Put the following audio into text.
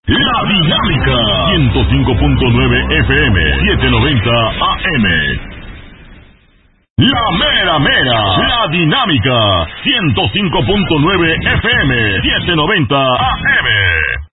La Dinámica 105.9 FM 790 AM. La mera mera. La Dinámica 105.9 FM 790 AM.